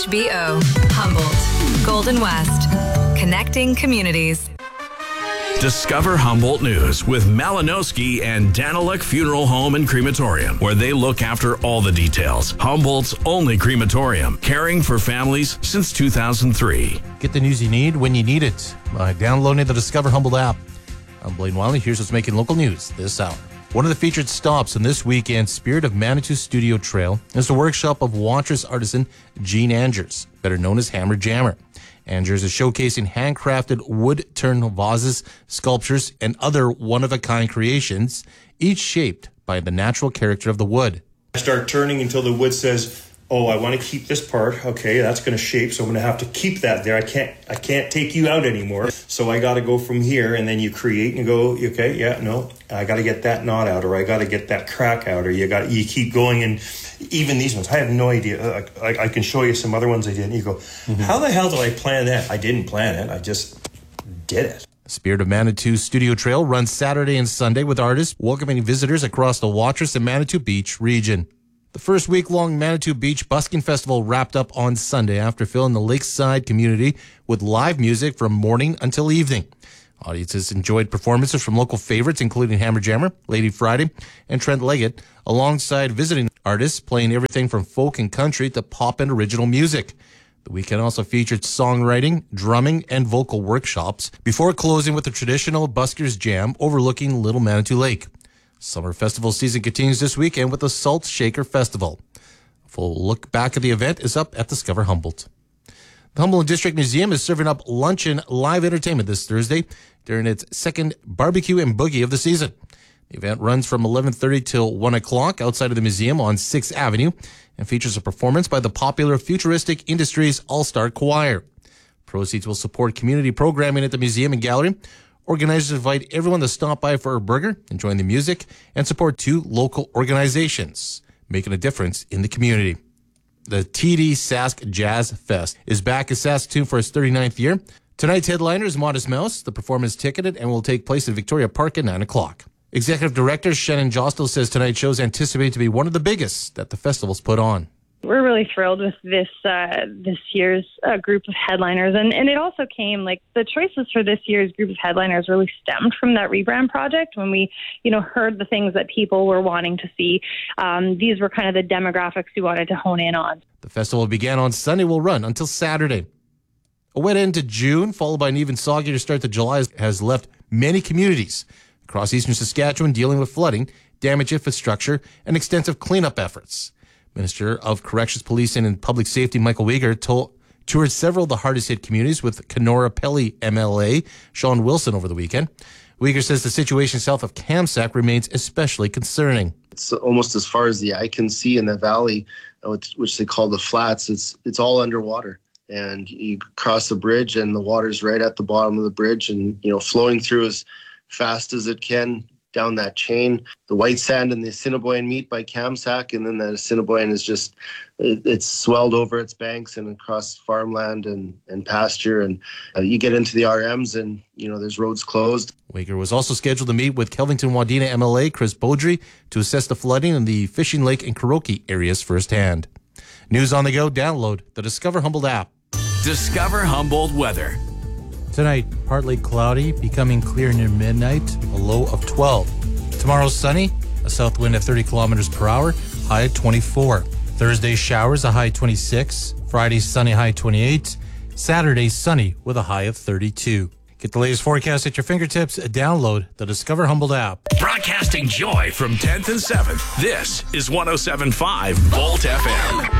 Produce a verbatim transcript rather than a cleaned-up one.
H B O, Humboldt, Golden West, connecting communities. Discover Humboldt News with Malinowski and Daniluk Funeral Home and Crematorium, where they look after all the details. Humboldt's only crematorium, caring for families since two thousand three. Get the news you need when you need it by downloading the Discover Humboldt app. I'm Blaine Wiley. Here's what's making local news this hour. One of the featured stops in this weekend's Spirit of Manitou Studio Trail is the workshop of Watrous artisan Gene Angers, better known as Hammer Jammer. Angers is showcasing handcrafted wood-turned vases, sculptures, and other one-of-a-kind creations, each shaped by the natural character of the wood. I start turning until the wood says, oh, I want to keep this part. Okay, that's going to shape, so I'm going to have to keep that there. I can't I can't take you out anymore. So I got to go from here, and then you create and go, okay, yeah, no, I got to get that knot out, or I got to get that crack out, or you got you keep going. And even these ones, I have no idea. I, I, I can show you some other ones I did, and you go, mm-hmm. How the hell did I plan that? I didn't plan it. I just did it. Spirit of Manitou Studio Trail runs Saturday and Sunday with artists welcoming visitors across the Watrous and Manitou Beach region. The first week-long Manitou Beach Busking Festival wrapped up on Sunday after filling the lakeside community with live music from morning until evening. Audiences enjoyed performances from local favorites, including Hammer Jammer, Lady Friday, and Trent Leggett, alongside visiting artists playing everything from folk and country to pop and original music. The weekend also featured songwriting, drumming, and vocal workshops before closing with the traditional Buskers Jam overlooking Little Manitou Lake. Summer festival season continues this weekend with the Salt Shaker Festival. A full look back at the event is up at Discover Humboldt. The Humboldt District Museum is serving up luncheon live entertainment this Thursday during its second barbecue and boogie of the season. The event runs from eleven thirty till one o'clock outside of the museum on sixth Avenue and features a performance by the popular Futuristic Industries All-Star Choir. Proceeds will support community programming at the museum and gallery. Organizers invite everyone to stop by for a burger, enjoy the music, and support two local organizations, making a difference in the community. The T D Sask Jazz Fest is back in Saskatoon for its thirty-ninth year. Tonight's headliner is Modest Mouse. The performance ticketed and will take place at Victoria Park at nine o'clock. Executive Director Shannon Jostel says tonight's show is anticipated to be one of the biggest that the festival's put on. We're really thrilled with this uh, this year's uh, group of headliners. And, and it also came, like, the choices for this year's group of headliners really stemmed from that rebrand project. When we, you know, heard the things that people were wanting to see, um, these were kind of the demographics we wanted to hone in on. The festival began on Sunday, will run until Saturday. A wet end to June, followed by an even soggier start to July, has left many communities across eastern Saskatchewan dealing with flooding, damaged infrastructure, and extensive cleanup efforts. Minister of Corrections, Policing, and Public Safety Michael Weger told, toured several of the hardest-hit communities with Kenora Pelly M L A Sean Wilson over the weekend. Weger says the situation south of Kamsack remains especially concerning. It's almost as far as the eye can see in the valley, which they call the flats. It's it's all underwater. And you cross the bridge and the water's right at the bottom of the bridge and, you know, flowing through as fast as it can down that chain. The white sand and the Assiniboine meet by Kamsack, and then the Assiniboine is just, it, it's swelled over its banks and across farmland and, and pasture. And uh, you get into the R Ms and, you know, there's roads closed. Weger was also scheduled to meet with Kelvington Wadena M L A Chris Beaudry to assess the flooding in the Fishing Lake and Kuroki areas firsthand. News on the go, download the Discover Humboldt app. Discover Humboldt weather. Tonight, partly cloudy, becoming clear near midnight, a low of twelve. Tomorrow, sunny, a south wind of thirty kilometers per hour, high at twenty-four. Thursday, showers, a high twenty-six. Friday, sunny, high twenty-eight. Saturday, sunny with a high of thirty-two. Get the latest forecast at your fingertips. Download the Discover Humboldt app. Broadcasting joy from tenth and seventh. This is one oh seven point five Volt F M.